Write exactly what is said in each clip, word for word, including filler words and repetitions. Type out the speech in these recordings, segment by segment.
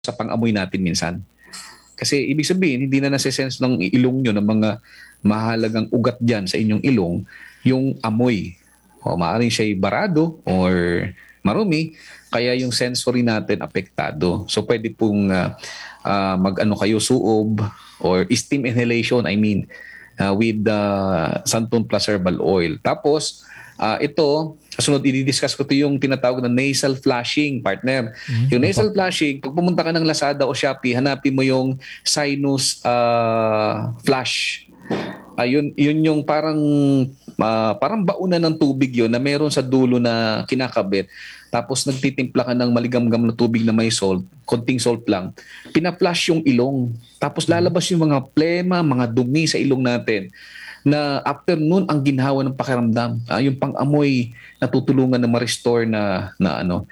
sa pang-amoy natin minsan. Kasi ibig sabihin, hindi na nasa-sense ng ilong nyo ng mga mahalagang ugat dyan sa inyong ilong, yung amoy. O maaaring siya'y barado or marumi, kaya yung sensory natin apektado. So pwede pong uh, uh, mag-ano kayo, suob or steam inhalation, I mean, uh, with the Santon Plus Herbal Oil. Tapos, uh, ito, kasunod i-discuss ko ito yung tinatawag na nasal flushing, partner. Mm, Yung opo. nasal flushing, pag pumunta ka ng Lazada o Shopee, hanapin mo yung sinus uh, flush. Ayun, yun yung parang uh, parang baunan ng tubig yun na meron sa dulo na kinakabit. Tapos nagtitimpla ka ng maligamgam na tubig na may salt, konting salt lang. Pina-flush yung ilong. Tapos Mm. lalabas yung mga plema, mga dumi sa ilong natin na after nun ang ginhawa ng pakiramdam. Ah, yung pang-amoy natutulungan na ma-restore na, na ano.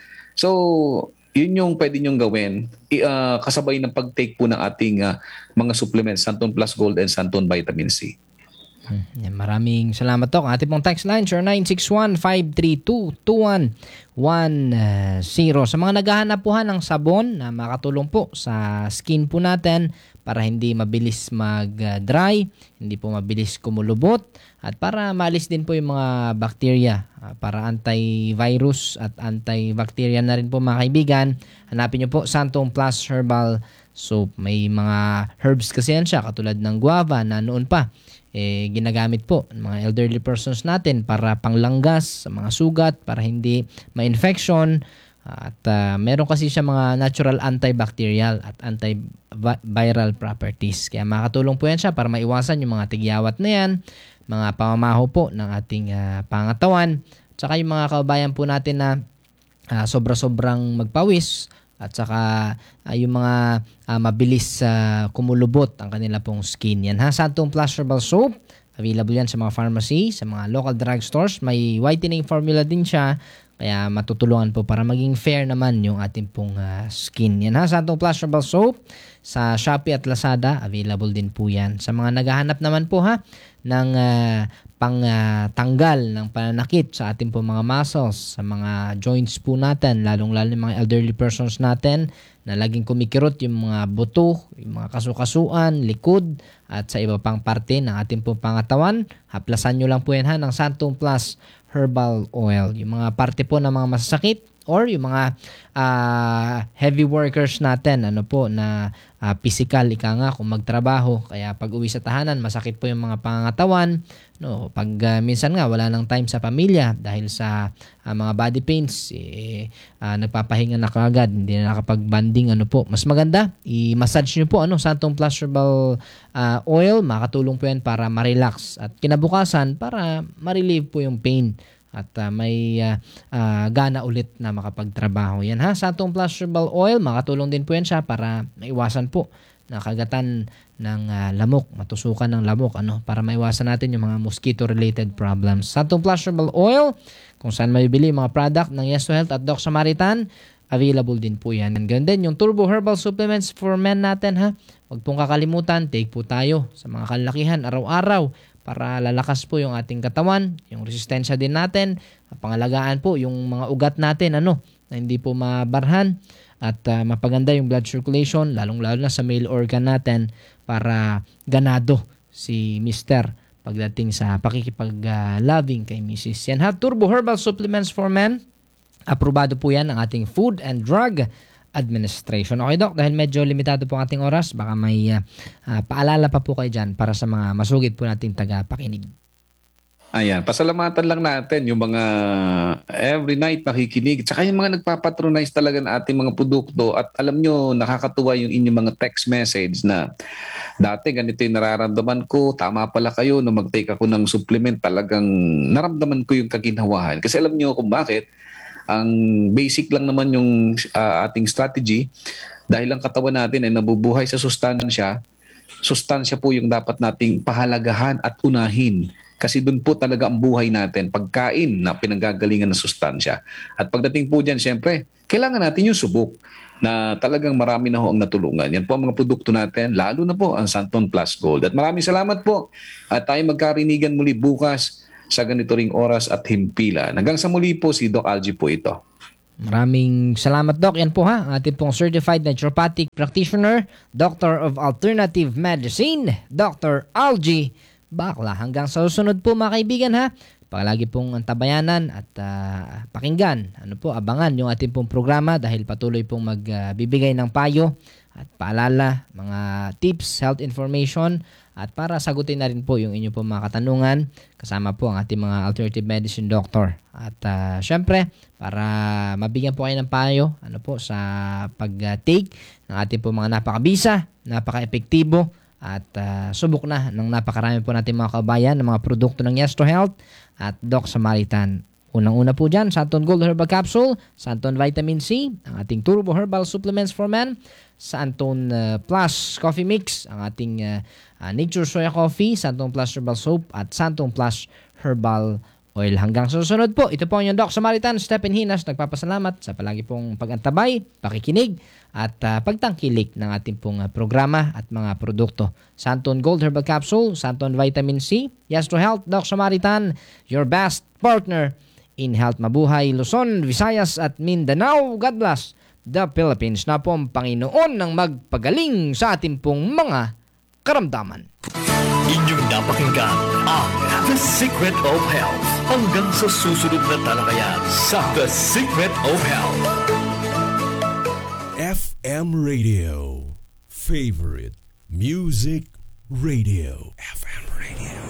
So, yun yung pwede nyong gawin. I, uh, kasabay ng pag-take po ng ating uh, mga supplements, Santon Plus Gold and Santon Vitamin C. Hmm, yan, maraming salamat, Doc. Ating pong text line, zero nine six one, five three two, two one one zero. Sa mga naghahanap po ha ng sabon na makatulong po sa skin po natin para hindi mabilis mag-dry, hindi po mabilis kumulubot, at para maalis din po yung mga bacteria, ah, para antivirus at antibacterial na rin po mga kaibigan, hanapin nyo po Santon Plus Herbal Soap. May mga herbs kasi yan siya, katulad ng guava na noon pa eh, ginagamit po ng mga elderly persons natin para panglanggas sa mga sugat, para hindi ma-infection. At uh, meron kasi siya mga natural antibacterial at antiviral properties. Kaya makatulong po yan siya para maiwasan yung mga tigyawat na yan, mga pamamaho po ng ating uh, pangatawan. At saka yung mga kababayan po natin na uh, sobra-sobrang magpawis, at saka uh, yung mga uh, mabilis uh, kumulubot ang kanila pong skin. Yan ha, Santon Plus Herbal Soap. Available yan sa mga pharmacy, sa mga local drugstores. May whitening formula din siya. Kaya matutulungan po para maging fair naman yung ating pong uh, skin. Yan ha, Santon Plus Herbal Soap. Sa Shopee at Lazada, available din po yan. Sa mga naghahanap naman po ha ng uh, pang uh, tanggal ng pananakit sa ating po mga muscles, sa mga joints po natin, lalong-lalo yung mga elderly persons natin na laging kumikirot yung mga buto, yung mga kasukasuan, likod, at sa iba pang parte ng ating po pangatawan. Haplasan nyo lang po yan ha ng Santon Plus Herbal Oil. Yung mga parte po ng mga masasakit or yung mga uh, heavy workers natin, ano po, na uh, physical, ika nga, kung magtrabaho, kaya pag uwi sa tahanan, masakit po yung mga pangangatawan. No, pag uh, minsan nga wala nang time sa pamilya dahil sa uh, mga body pains, eh, uh, nagpapahinga na kagad, hindi na nakapag-banding, ano po. Mas maganda, i-massage nyo po ano, Santon Plus Herbal uh, Oil, makatulong po yan para ma-relax at kinabukasan para ma-relieve po yung pain at uh, may uh, uh, gana ulit na makapagtrabaho. Yan ha, Santon Plus Herbal Oil, makatulong din po yan siya para maiwasan po na kagatan ng uh, lamok, matusukan ng lamok, ano, para maiwasan natin yung mga mosquito-related problems. Santon Plus Herbal Oil, kung saan mabibili mga product ng Yes to Health at Doc Samaritan, available din po yan. And ganun din, yung Turbo Herbal Supplements for Men natin ha, huwag pong kakalimutan, take po tayo sa mga kalakihan araw-araw para lalakas po yung ating katawan, yung resistensya din natin, pangalagaan po yung mga ugat natin, ano, na hindi po mabarhan, at uh, mapaganda yung blood circulation, lalong-lalo na sa male organ natin, para ganado si Mister pagdating sa pakikipag-loving kay Missus Yan ha, Turbo Herbal Supplements for Men. Aprobado po yan ng ating Food and Drug Administration. Okay, Doc, dahil medyo limitado po ang ating oras, baka may uh, uh, paalala pa po kayo dyan para sa mga masugid po nating taga-pakinig. Ayan, pasalamatan lang natin yung mga every night nakikinig. Tsaka yung mga nagpapatronize talaga ng ating mga produkto. At alam nyo, nakakatuwa yung inyong mga text message na dati ganito yung nararamdaman ko, tama pala kayo, no mag-take ako ng supplement, talagang naramdaman ko yung kaginhawahan. Kasi alam nyo kung bakit, ang basic lang naman yung uh, ating strategy, dahil ang katawan natin ay nabubuhay sa sustansya, sustansya po yung dapat nating pahalagahan at unahin. Kasi doon po talaga ang buhay natin, pagkain na pinanggagalingan ng sustansya. At pagdating po dyan, siyempre, kailangan natin yung subok na talagang marami na ho ang natulungan. Yan po ang mga produkto natin, lalo na po ang Santon Plus Gold. At maraming salamat po. At tayo magkarinigan muli bukas sa ganito ring oras at himpilan. Hanggang sa muli po, si Doc Algie po ito. Maraming salamat, Doc. Yan po ha, ang ating pong Certified Naturopathic Practitioner, Doctor of Alternative Medicine, Doctor Algie Bakla. Hanggang sa susunod po mga kaibigan ha, palagi pong antabayanan at uh, pakinggan, ano po, abangan yung ating pong programa dahil patuloy pong magbibigay uh, ng payo at paalala, mga tips, health information, at para sagutin na rin po yung inyong po mga katanungan, kasama po ang ating mga alternative medicine doctor. At uh, syempre, para mabigyan po kayo ng payo ano po, sa pag-take ng ating po mga napakabisa, napaka-epektibo, at uh, subok na ng napakarami po natin mga kabayan ng mga produkto ng Yes to Health at Doc Samaritan. Unang-una po dyan, Santon Gold Herbal Capsule, Santon Vitamin C, ang ating Turbo Herbal Supplements for Men, Santon uh, Plus Coffee Mix, ang ating uh, uh, Nature Soya Coffee, Santon Plus Herbal Soap, at Santon Plus Herbal Oil. Hanggang sa susunod po, ito po ang yung Doc Samaritan, Stephen Hinas, nagpapasalamat sa palagi pong pagantabay, pakikinig, at uh, pagtangkilik ng ating pong uh, programa at mga produkto. Santon Gold Herbal Capsule, Santon Vitamin C, Yes to Health, Doc Samaritan, your best partner in health. Mabuhay Luzon, Visayas at Mindanao. God bless the Philippines. Na po ang Panginoon ng magpagaling sa ating pong mga karamdaman. Inyong napakinggan ang The Secret of Health. Hanggang sa susunod na talakayan sa The Secret of Health. F M Radio. Favorite Music Radio. F M Radio.